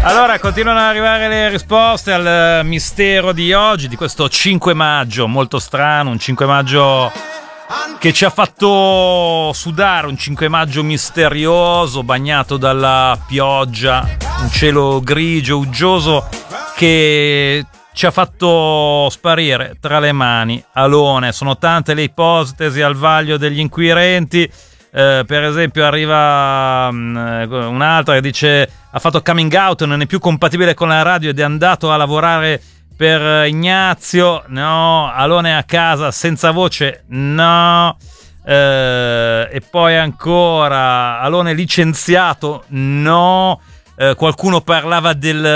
Allora, continuano ad arrivare le risposte al mistero di oggi, di questo 5 maggio, molto strano, un 5 maggio che ci ha fatto sudare, un 5 maggio misterioso, bagnato dalla pioggia, un cielo grigio, uggioso, che ci ha fatto sparire tra le mani Alone. Sono tante le ipotesi al vaglio degli inquirenti. Per esempio arriva un'altra che dice: ha fatto coming out, non è più compatibile con la radio ed è andato a lavorare per Ignazio. No. Alone a casa senza voce. No. E poi ancora Alone licenziato. No. Qualcuno parlava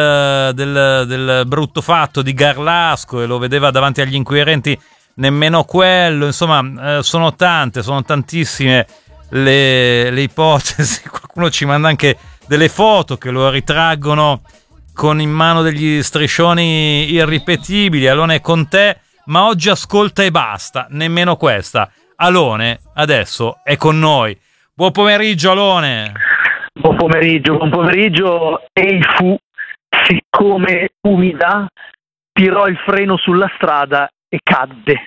del brutto fatto di Garlasco e lo vedeva davanti agli inquirenti. Nemmeno quello. Insomma, sono tantissime le ipotesi. Qualcuno ci manda anche delle foto che lo ritraggono con in mano degli striscioni irripetibili. Alone è con te, ma oggi ascolta e basta. Nemmeno questa. Alone adesso è con noi. Buon pomeriggio, Alone. Buon pomeriggio. E fu, siccome umida, tirò il freno sulla strada e cadde.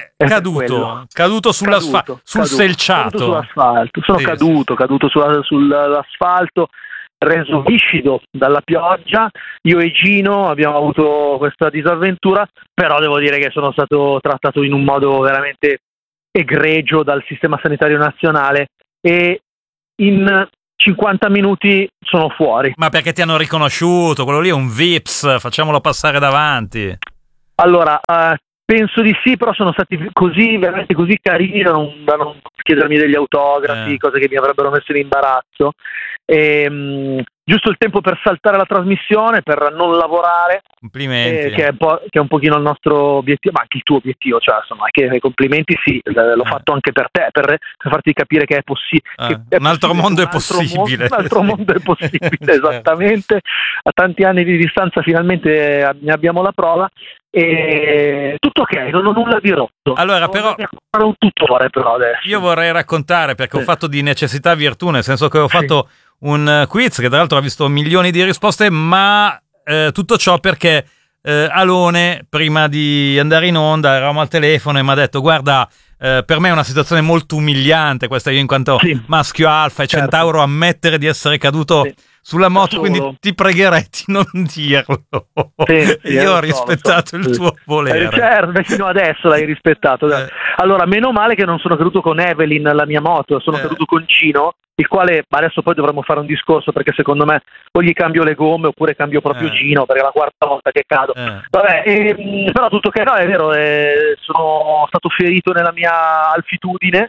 Caduto sull'asfalto, sul selciato. Sull'asfalto. Sono caduto sull'asfalto, reso viscido dalla pioggia. Io e Gino abbiamo avuto questa disavventura, però devo dire che sono stato trattato in un modo veramente egregio dal sistema sanitario nazionale e in 50 minuti sono fuori. Ma perché ti hanno riconosciuto? Quello lì è un Vips, facciamolo passare davanti. Allora, penso di sì, però sono stati veramente così carini da non chiedermi degli autografi, cose che mi avrebbero messo in imbarazzo. Giusto il tempo per saltare la trasmissione, per non lavorare. Complimenti. Che è un pochino il nostro obiettivo, ma anche il tuo obiettivo, cioè insomma, che complimenti sì, l'ho fatto anche per te, per farti capire che è possibile. Un altro mondo è possibile. Un altro mondo è possibile, esattamente. A tanti anni di distanza finalmente ne abbiamo la prova. E tutto ok, non ho nulla di rotto. Allora, però fare un tutore però adesso. Io vorrei raccontare, perché ho fatto di necessità virtù, nel senso che ho fatto un quiz che tra l'altro ha visto milioni di risposte, ma tutto ciò perché Alone, prima di andare in onda, eravamo al telefono e mi ha detto: guarda, per me è una situazione molto umiliante questa, io in quanto maschio alfa e centauro, ammettere di essere caduto sulla moto, quindi ti pregherei di non dirlo. Io ho rispettato il tuo volere. Certo, fino adesso l'hai rispettato. Allora, meno male che non sono caduto con Evelyn, la mia moto, sono caduto con Gino, il quale adesso poi dovremmo fare un discorso, perché secondo me o gli cambio le gomme oppure cambio proprio Gino, perché è la quarta volta che cado. Vabbè, però tutto che no, è vero, sono stato ferito nella mia altitudine.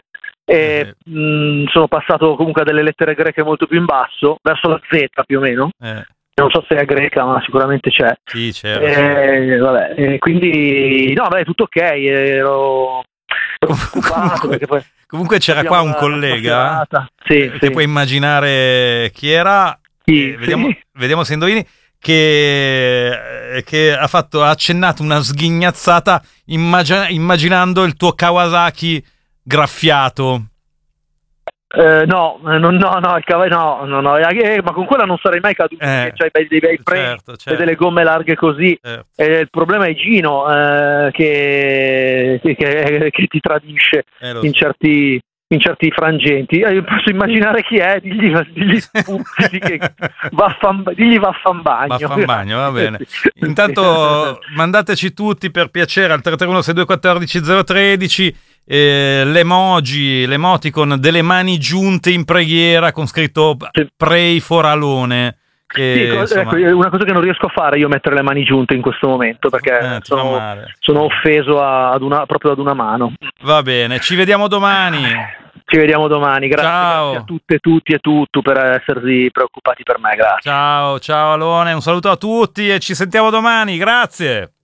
Sono passato comunque a delle lettere greche molto più in basso, verso la Z più o meno. Non so se è greca, ma sicuramente c'è. Sì, certo. Quindi no, vabbè, tutto ok. Ero preoccupato perché poi comunque c'era qua un collega che puoi immaginare chi era. Vediamo se indovini. Che ha accennato una sghignazzata immaginando il tuo Kawasaki graffiato. No, ma con quella non sarei mai caduto, perché c'hai dei bei freni e delle gomme larghe così. Il problema è Gino che ti tradisce in certi frangenti. Io posso immaginare chi è, digli che digli vaffanbagno. Vaffanbagno, va bene. Intanto mandateci tutti per piacere al 331 6214 013 l'emoticon delle mani giunte in preghiera con scritto Pray for Alone. Ecco, una cosa che non riesco a fare io, mettere le mani giunte in questo momento, perché sono offeso proprio ad una mano. Va bene, ci vediamo domani. Grazie a tutte, tutti e tutto per esservi preoccupati per me, grazie. Ciao Alone, un saluto a tutti e ci sentiamo domani, grazie.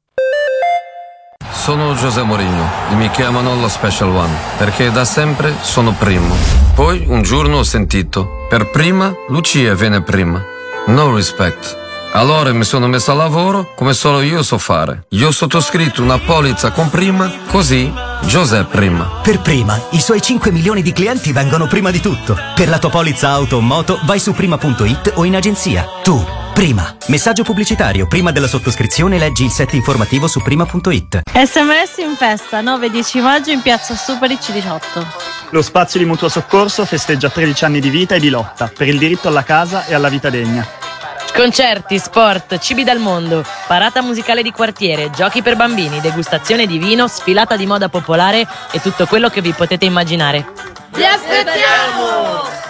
Sono José Mourinho e mi chiamano lo Special One perché da sempre sono primo. Poi un giorno ho sentito: per prima Lucia viene prima. No respect. Allora mi sono messo a lavoro come solo io so fare. Io ho sottoscritto una polizza con Prima, così José Prima. Per Prima, i suoi 5 milioni di clienti vengono prima di tutto. Per la tua polizza auto o moto vai su prima.it o in agenzia. Tu Prima. Messaggio pubblicitario. Prima della sottoscrizione leggi il set informativo su prima.it. SMS in festa, 9-10 maggio in piazza Superic 18. Lo spazio di mutuo soccorso festeggia 13 anni di vita e di lotta per il diritto alla casa e alla vita degna. Concerti, sport, cibi dal mondo, parata musicale di quartiere, giochi per bambini, degustazione di vino, sfilata di moda popolare e tutto quello che vi potete immaginare. Vi aspettiamo!